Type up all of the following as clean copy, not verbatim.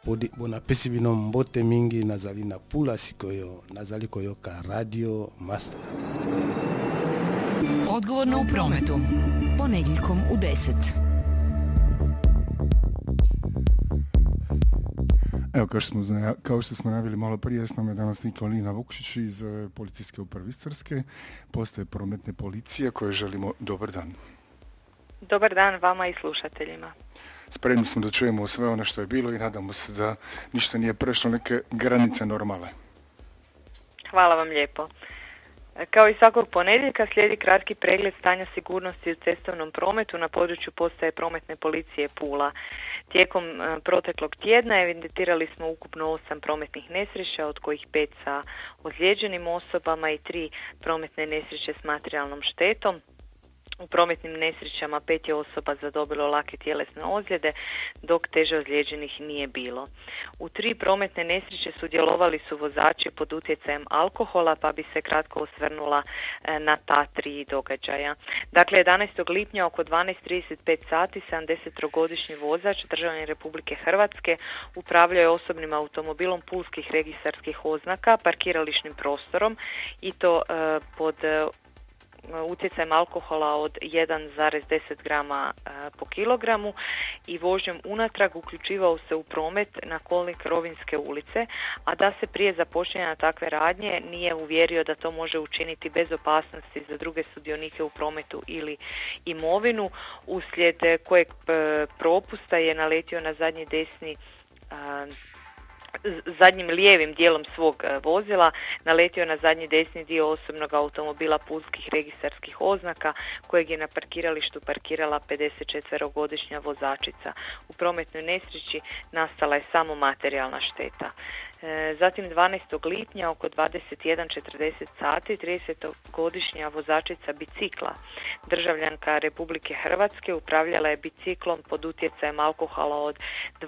bonapesi bino mbote mingi, nazali na pula sikoyo, nazali koyoka Radio Master. Odgovorno u prometu, ponedjeljkom u 10. Evo, kao što smo najavili malo prije, s nama je danas Nikolina Vukšić iz Policijske uprave Istarske, postaje prometne policije, koje želimo dobar dan. Dobar dan vama i slušateljima. Spremni smo da čujemo sve ono što je bilo i nadamo se da ništa nije prešlo neke granice normale. Hvala vam lijepo. Kao i svakog ponedjeljka slijedi kratki pregled stanja sigurnosti u cestovnom prometu na području postaje prometne policije Pula. Tijekom proteklog tjedna evidentirali smo ukupno 8 prometnih nesreća, od kojih 5 sa ozlijeđenim osobama i 3 prometne nesreće s materijalnom štetom. U prometnim nesrećama 5 je osoba zadobilo lake tjelesne ozljede, dok teže ozlijeđenih nije bilo. U 3 prometne nesreće sudjelovali su vozači pod utjecajem alkohola, pa bi se kratko osvrnula na ta 3 događaja. Dakle, 11. lipnja oko 12:35 sati 73-godišnji vozač, državljanin Republike Hrvatske, upravljao je osobnim automobilom pulskih registarskih oznaka parkirališnim prostorom i to pod utjecajem alkohola od 1,10 grama po kilogramu i vožnjom unatrag uključivao se u promet na kolnik Rovinjske ulice, a da se prije započinjanja takve radnje nije uvjerio da to može učiniti bez opasnosti za druge sudionike u prometu ili imovinu, uslijed kojeg propusta je naletio na zadnjim lijevim dijelom svog vozila, naletio na zadnji desni dio osobnog automobila pulskih registarskih oznaka, kojeg je na parkiralištu parkirala 54-godišnja vozačica. U prometnoj nesreći nastala je samo materijalna šteta. Zatim 12. lipnja oko 21:40 sati 30-godišnja vozačica bicikla, državljanka Republike Hrvatske, upravljala je biciklom pod utjecajem alkohola od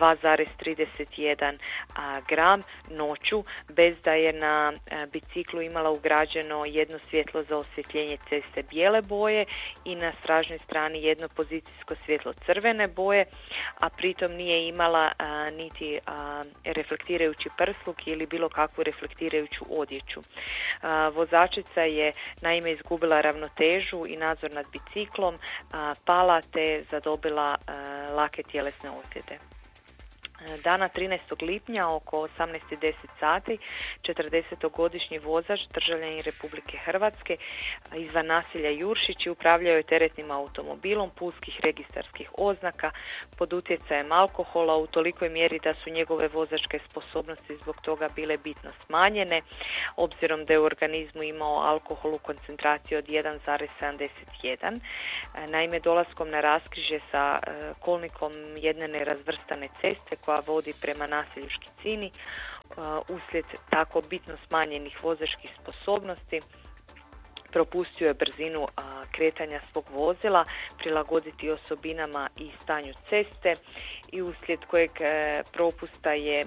2,31 gram noću, bez da je na biciklu imala ugrađeno jedno svjetlo za osvjetljenje ceste bijele boje i na stražnoj strani jedno pozicijsko svjetlo crvene boje, a pritom nije imala niti reflektirajući prsluk ili bilo kakvu reflektirajuću odjeću. Vozačica je naime izgubila ravnotežu i nadzor nad biciklom, pala te zadobila lake tjelesne ozljede. Dana 13. lipnja oko 18:10 sati 40-godišnji vozač, državljanin Republike Hrvatske, izvan naselja Juršići, upravljao je teretnim automobilom pulskih registarskih oznaka pod utjecajem alkohola u tolikoj mjeri da su njegove vozačke sposobnosti zbog toga bile bitno smanjene, obzirom da je u organizmu imao alkohol u koncentraciji od 1,71. Naime, dolaskom na raskrižje sa kolnikom jedne nerazvrstane ceste koja vodi prema naselju Škicini, uslijed tako bitno smanjenih vozačkih sposobnosti, propustio je brzinu kretanja svog vozila, prilagoditi osobinama i stanju ceste i uslijed kojeg propusta je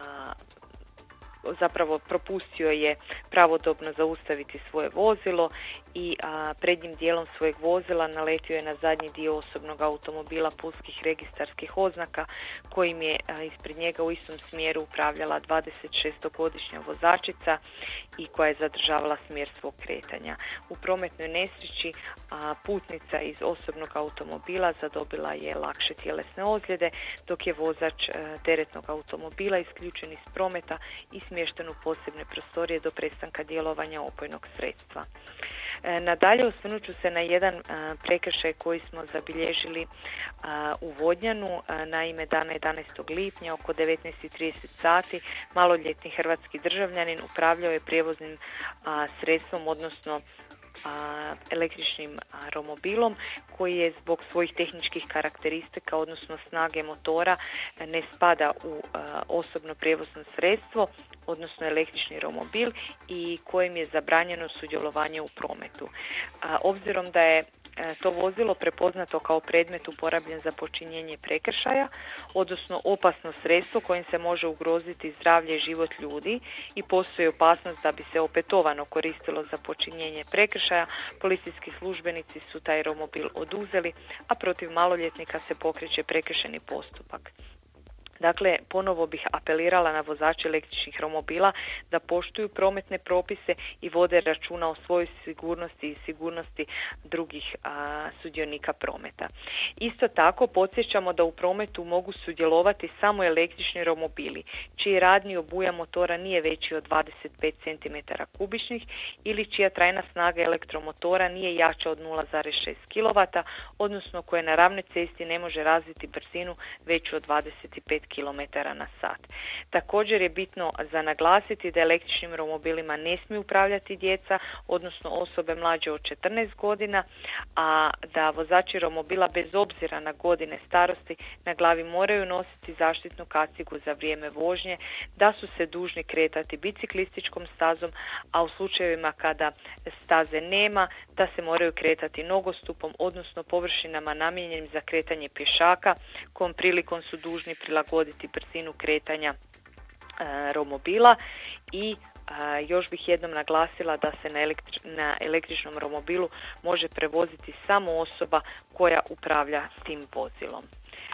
propustio je pravodobno zaustaviti svoje vozilo i prednjim dijelom svojeg vozila naletio je na zadnji dio osobnog automobila pulskih registarskih oznaka, kojim je ispred njega u istom smjeru upravljala 26-godišnja vozačica i koja je zadržavala smjer svog kretanja. U prometnoj nesreći putnica iz osobnog automobila zadobila je lakše tjelesne ozljede, dok je vozač teretnog automobila isključen iz prometa i smješten u posebne prostorije do prestanka djelovanja opojnog sredstva. Nadalje osvrnut ću se na jedan prekršaj koji smo zabilježili u Vodnjanu. Naime, dana 11. lipnja oko 19:30 sati maloljetni hrvatski državljanin upravljao je prijevoznim sredstvom, odnosno električnim romobilom, koji je zbog svojih tehničkih karakteristika, odnosno snage motora, ne spada u osobno prijevozno sredstvo, odnosno električni romobil, i kojim je zabranjeno sudjelovanje u prometu. Obzirom da je to vozilo prepoznato kao predmet uporabljen za počinjenje prekršaja, odnosno opasno sredstvo kojim se može ugroziti zdravlje i život ljudi i postoji opasnost da bi se opetovano koristilo za počinjenje prekršaja, policijski službenici su taj romobil oduzeli, a protiv maloljetnika se pokreće prekršajni postupak. Dakle, ponovo bih apelirala na vozače električnih romobila da poštuju prometne propise i vode računa o svojoj sigurnosti i sigurnosti drugih sudionika prometa. Isto tako, podsjećamo da u prometu mogu sudjelovati samo električni romobili, čiji radni obujam motora nije veći od 25 cm kubičnih ili čija trajna snaga elektromotora nije jača od 0,6 kW, odnosno koje na ravnoj cesti ne može razviti brzinu veću od 25 km/h. Također je bitno za naglasiti da električnim romobilima ne smiju upravljati djeca, odnosno osobe mlađe od 14 godina, a da vozači romobila bez obzira na godine starosti na glavi moraju nositi zaštitnu kacigu za vrijeme vožnje, da su se dužni kretati biciklističkom stazom, a u slučajevima kada staze nema, da se moraju kretati nogostupom, odnosno površinama namijenjenim za kretanje pješaka, kojom prilikom su dužni prilagoditi brzinu kretanja romobila. I još bih jednom naglasila da se na električnom romobilu može prevoziti samo osoba koja upravlja tim vozilom.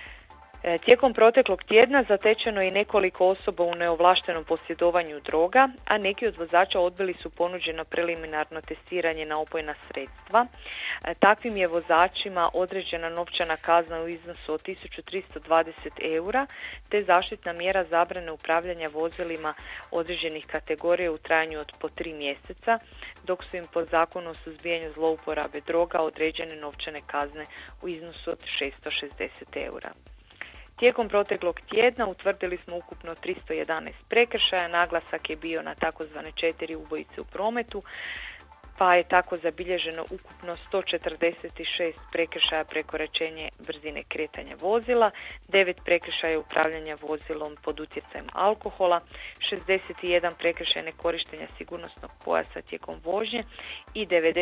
Tijekom proteklog tjedna zatečeno je nekoliko osoba u neovlaštenom posjedovanju droga, a neki od vozača odbili su ponuđeno preliminarno testiranje na opojna sredstva. Takvim je vozačima određena novčana kazna u iznosu od 1320 eura, te zaštitna mjera zabrane upravljanja vozilima određenih kategorija u trajanju od po 3 mjeseca, dok su im po zakonu o suzbijanju zlouporabe droga određene novčane kazne u iznosu od 660 eura. Tijekom proteklog tjedna utvrdili smo ukupno 311 prekršaja, naglasak je bio na takozvane 4 ubojice u prometu, pa je tako zabilježeno ukupno 146 prekršaja prekoračenje brzine kretanja vozila, 9 prekršaja upravljanja vozilom pod utjecajem alkohola, 61 prekršaj nekorištenja sigurnosnog pojasa tijekom vožnje i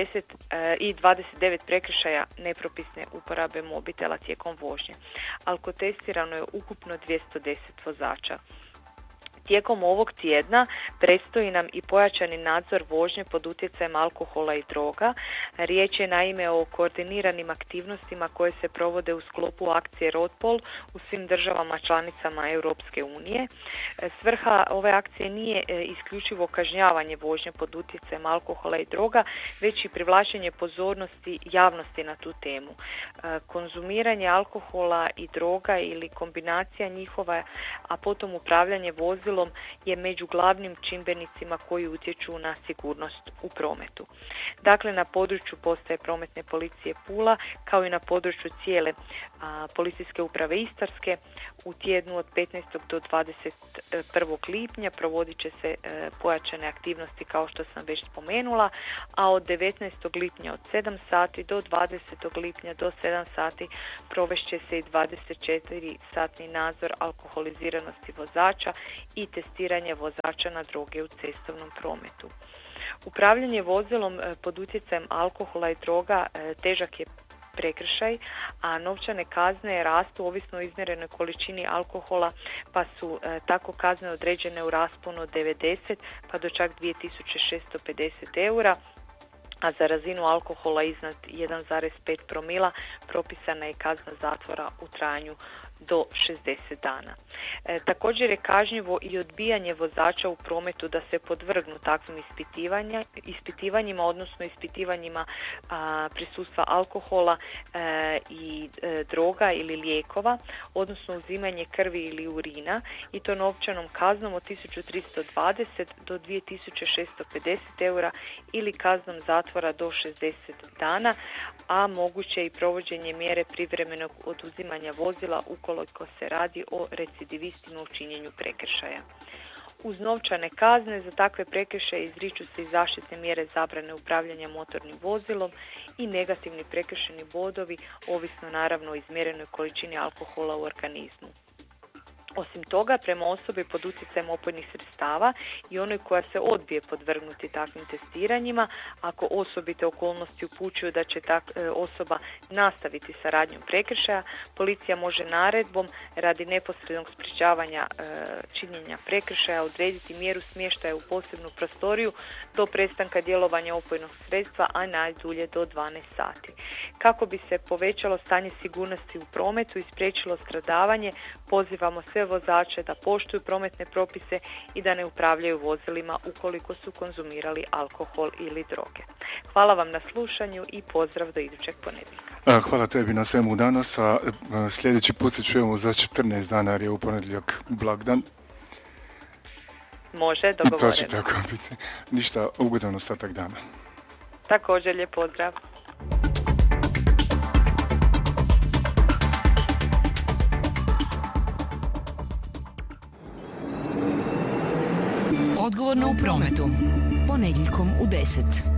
29 prekršaja nepropisne uporabe mobitela tijekom vožnje. Alkotestirano je ukupno 210 vozača. Tijekom ovog tjedna predstoji nam i pojačani nadzor vožnje pod utjecajem alkohola i droga. Riječ je naime o koordiniranim aktivnostima koje se provode u sklopu akcije Rodpol u svim državama članicama Europske unije. Svrha ove akcije nije isključivo kažnjavanje vožnje pod utjecajem alkohola i droga, već i privlačenje pozornosti javnosti na tu temu. Konzumiranje alkohola i droga ili kombinacija njihova, a potom upravljanje vozilom je među glavnim čimbenicima koji utječu na sigurnost u prometu. Dakle, na području postaje prometne policije Pula, kao i na području cijele policijske uprave Istarske, u tjednu od 15. do 21. lipnja provodit će se pojačane aktivnosti kao što sam već spomenula, a od 19. lipnja od 7 sati do 20. lipnja do 7 sati provešće se i 24-satni nadzor alkoholiziranosti vozača i testiranje vozača na droge u cestovnom prometu. Upravljanje vozilom pod utjecajem alkohola i droga težak je prekršaj, a novčane kazne rastu ovisno o izmjerenoj količini alkohola, pa su tako kazne određene u rasponu od 90 pa do čak 2650 eura, a za razinu alkohola iznad 1,5 promila propisana je kazna zatvora u trajanju do 60 dana. Također je kažnjivo i odbijanje vozača u prometu da se podvrgnu takvim ispitivanjima, odnosno ispitivanjima prisustva alkohola i droga ili lijekova, odnosno uzimanje krvi ili urina, i to novčanom kaznom od 1320 do 2650 eura ili kaznom zatvora do 60 dana, a moguće i provođenje mjere privremenog oduzimanja vozila ukoliko se radi o recidivistima u činjenju prekršaja. Uz novčane kazne za takve prekršaje izriču se i zaštitne mjere zabrane upravljanja motornim vozilom i negativni prekršajni bodovi, ovisno naravno o izmjerenoj količini alkohola u organizmu. Osim toga, prema osobi pod utjecajem opojnih sredstava i onoj koja se odbije podvrgnuti takvim testiranjima, ako osobite okolnosti upućuju da će osoba nastaviti sa radnjom prekršaja, policija može naredbom radi neposrednog sprječavanja činjenja prekršaja odrediti mjeru smještaja u posebnu prostoriju do prestanka djelovanja opojnog sredstva, a najdulje do 12 sati. Kako bi se povećalo stanje sigurnosti u prometu i spriječilo stradavanje, pozivamo sve vozače da poštuju prometne propise i da ne upravljaju vozilima ukoliko su konzumirali alkohol ili droge. Hvala vam na slušanju i pozdrav do idućeg ponedjeljka. Hvala tebi na svemu danas, a sljedeći put se čujemo za 14 dana jer je u ponedjeljak blagdan. Može, dogovoreno. To će tako biti. Ništa, ugodan ostatak dana. Također, lijep pozdrav. Odgovorno u prometu. Ponedjeljkom u 10.